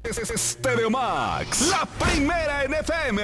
Stereo Max, la primera en FM.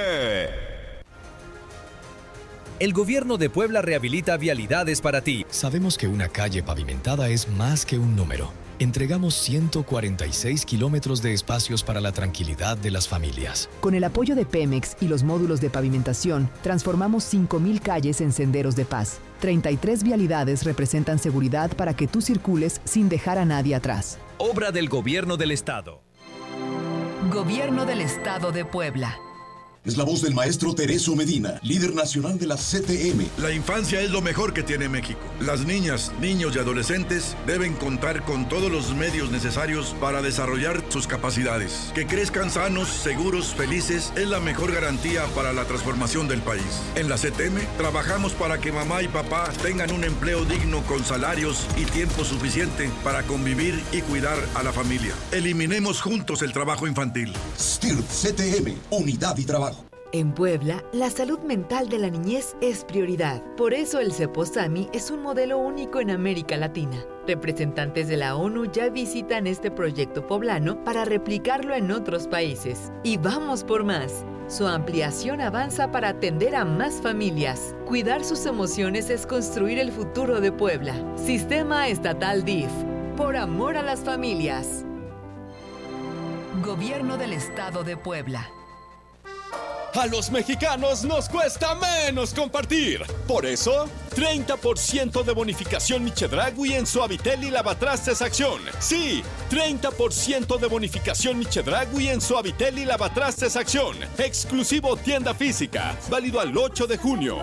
El gobierno de Puebla rehabilita vialidades para ti. Sabemos que una calle pavimentada es más que un número. Entregamos 146 kilómetros de espacios para la tranquilidad de las familias. Con el apoyo de Pemex y los módulos de pavimentación, transformamos 5,000 calles en senderos de paz. 33 vialidades representan seguridad para que tú circules sin dejar a nadie atrás. Obra del Gobierno del Estado. Gobierno del Estado de Puebla. Es la voz del maestro Tereso Medina, líder nacional de la CTM. La infancia es lo mejor que tiene México. Las niñas, niños y adolescentes deben contar con todos los medios necesarios para desarrollar sus capacidades. Que crezcan sanos, seguros, felices es la mejor garantía para la transformación del país. En la CTM trabajamos para que mamá y papá tengan un empleo digno con salarios y tiempo suficiente para convivir y cuidar a la familia. Eliminemos juntos el trabajo infantil. STIRT CTM, unidad y trabajo. En Puebla, la salud mental de la niñez es prioridad. Por eso el CEPOSAMI es un modelo único en América Latina. Representantes de la ONU ya visitan este proyecto poblano para replicarlo en otros países. Y vamos por más. Su ampliación avanza para atender a más familias. Cuidar sus emociones es construir el futuro de Puebla. Sistema Estatal DIF. Por amor a las familias. Gobierno del Estado de Puebla. A los mexicanos nos cuesta menos compartir. Por eso, 30% de bonificación Michedragui en Suavitel y Lavatrastes Acción. Sí, 30% de bonificación Michedragui en Suavitel y Lavatrastes Acción. Exclusivo tienda física. Válido al 8 de junio.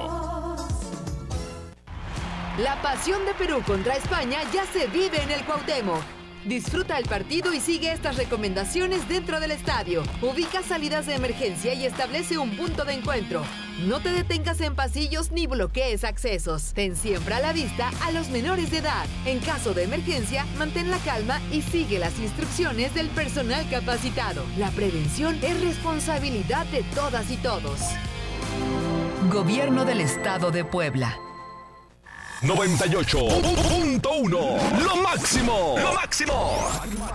La pasión de Perú contra España ya se vive en el Cuauhtémoc. Disfruta el partido y sigue estas recomendaciones dentro del estadio. Ubica salidas de emergencia y establece un punto de encuentro. No te detengas en pasillos ni bloquees accesos. Ten siempre a la vista a los menores de edad. En caso de emergencia, mantén la calma y sigue las instrucciones del personal capacitado. La prevención es responsabilidad de todas y todos. Gobierno del Estado de Puebla. 98.1. Lo máximo. Lo máximo.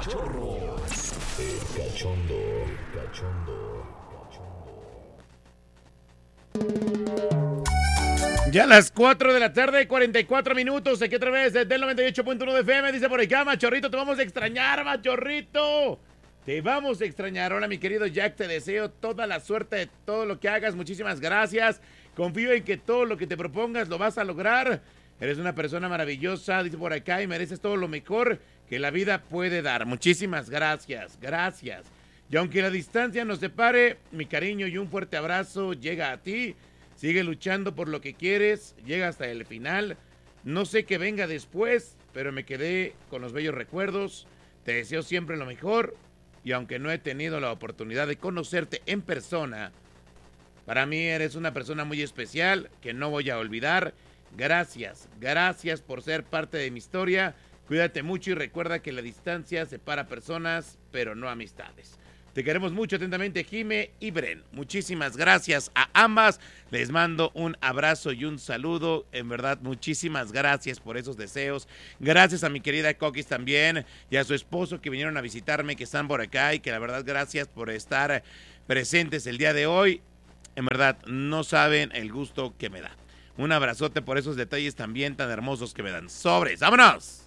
Ya a las 4 de la tarde, 44 minutos, aquí otra vez desde el 98.1 de FM, dice por acá, Machorrito, te vamos a extrañar, Machorrito. Te vamos a extrañar. Hola, mi querido Jack, te deseo toda la suerte de todo lo que hagas, muchísimas gracias. Confío en que todo lo que te propongas lo vas a lograr. Eres una persona maravillosa, dice por acá, y mereces todo lo mejor que la vida puede dar. Muchísimas gracias, gracias. Y aunque la distancia nos separe, mi cariño y un fuerte abrazo llega a ti. Sigue luchando por lo que quieres, llega hasta el final. No sé qué venga después, pero me quedé con los bellos recuerdos. Te deseo siempre lo mejor. Y aunque no he tenido la oportunidad de conocerte en persona, para mí eres una persona muy especial que no voy a olvidar. Gracias, gracias por ser parte de mi historia. Cuídate mucho y recuerda que la distancia separa personas, pero no amistades. Te queremos mucho, atentamente, Jime y Bren. Muchísimas gracias a ambas. Les mando un abrazo y un saludo. En verdad, muchísimas gracias por esos deseos. Gracias a mi querida Coquis también y a su esposo que vinieron a visitarme, que están por acá y que la verdad, gracias por estar presentes el día de hoy. En verdad, no saben el gusto que me da. Un abrazote por esos detalles también tan hermosos que me dan. ¡Sobres! ¡Vámonos!